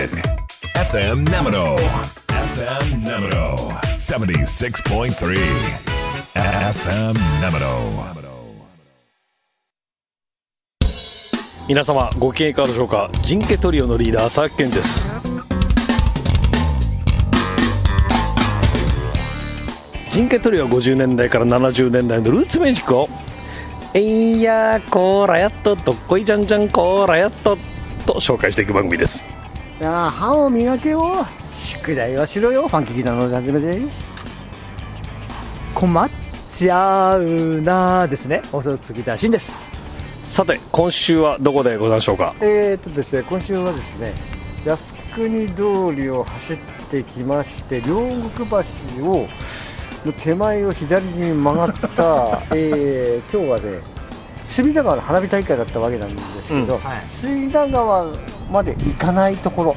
FM Namino FM Namino 76.3 FM Namino。 皆様ご機嫌いかがでしょうか。ジンケトリオのリーダー佐々木健です。ジンケトリオは50年代から70年代のルーツミュージックをいやーこーらやっとどっこいじゃんじゃんこーらやっとと紹介していく番組です。 いや歯を磨けよ、宿題はしろよ。ファンキーギターのはじめです。 困っちゃうなですね。おそつギターシンです。 さて今週はどこでございましょうか。 ですね、今週はですね靖国通りを走ってきまして、両国橋をの手前を左に曲がった、今日はね隅田川の花火大会だったわけなんですけど、隅田川まで行かないところ、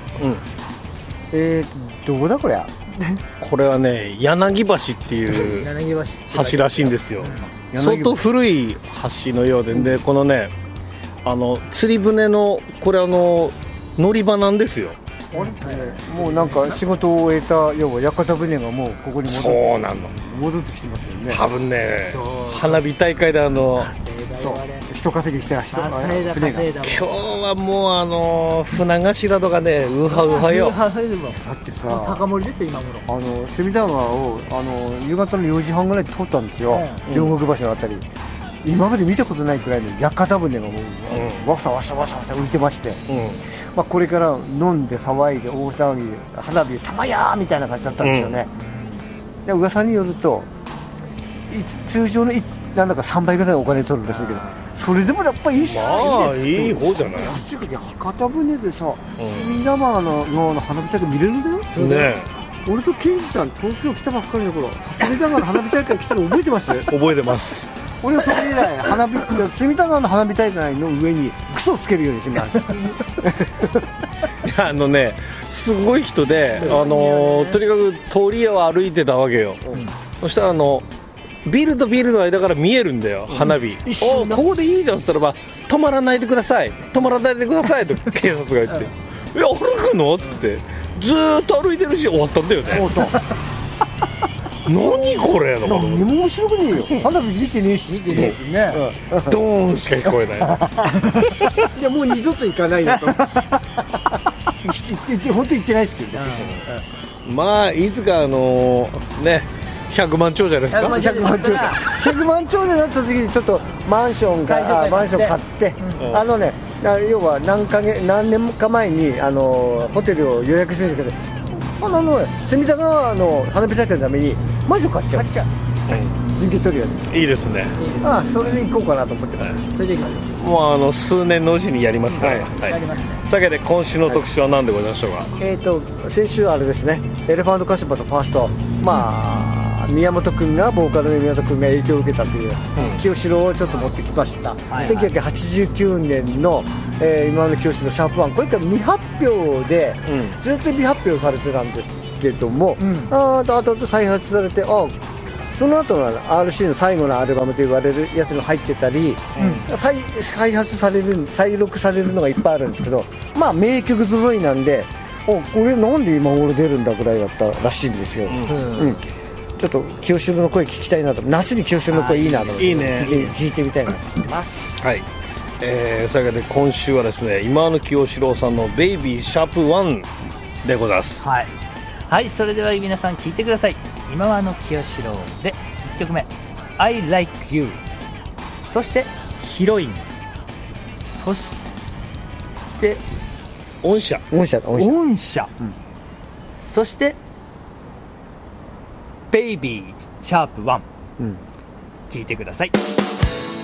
どこだこれは。 これはね柳橋っていう橋らしいんですよ。相当古い橋のようで、このね釣り船のこれ乗り場なんですよ。 もうなんか仕事を終えた要は屋形船がもうここに戻ってきてますよね。 多分ね花火大会で人稼ぎした船が今日はもう船頭とかねウハウハよ。 だってさ酒盛りですよ今頃。 隅田川を夕方の4時半ぐらいで通ったんですよ、両国橋のあたり。今まで見たことないくらいの屋形船がもう、わさわさわさわさ浮いてまして、これから飲んで騒いで大騒ぎ花火たまやーみたいな感じだったんですよね。で噂によると通常のなんだか3倍ぐらいお金取るらしいけど、それでもやっぱりいいっすよね。いい方じゃない。 安くて屋形船でさ、隅田川の花火大会見れるんだよね。俺とケンジさん東京来たばっかりの頃隅田川の花火大会来たの覚えてます？ 覚えてます。 俺はそれ以来隅田川の花火大会の上にクソつけるようにしました。 いやすごい人で、とにかく通りを歩いてたわけよ、そしたらビルとビルの間から見えるんだよ、花火。ここでいいじゃんっつったらば、止まらないでください止まらないでくださいと警察が言っていや歩くのっつってずーっと歩いてるし終わったんだよね。何これの何も面白くねえよ。花火見てねえしってね、 ドーンしか聞こえない。 いやもう二度と行かないよと。本当に行ってないですけど、 まあいつか100万長者ですか。 100万長者になった時にちょっとマンション買って、要は何年か前にホテルを予約するんですけど、隅田川の花火大会のためにマンション買っちゃう。人気取るよね。 いいですね。 それで行こうかなと思ってます。 それで行きましょう。もう数年のうちにやりますから。やりますね。さて今週の特集は何でございましょうか。 先週あれですね、エレファントカシマとファースト、宮本君がボーカルの宮本君が影響を受けたという、清志郎をちょっと持ってきました。1989年の、今の清志郎シャープ1、これから未発表で、ずっと未発表されてたんですけども、後々再発されて、その後の RC の最後のアルバムと言われるやつが入ってたり、再発される再録されるのがいっぱいあるんですけど、名曲揃いなんで、これなんで今頃出るんだぐらいだったらしいんですよ。ちょっと清志郎の声聞きたいなと、夏に清志郎の声いいなと思って、聞いてみたいなと思います。 はい。それで今週はですね、今の清志郎さんのベイビーシャープ1でございます。 はい、それでは皆さん聞いてください。今和の清志郎で1曲目 I Like You、 そしてヒロイン、そして音車、 そしてベイビーシャープ1、聞いてください。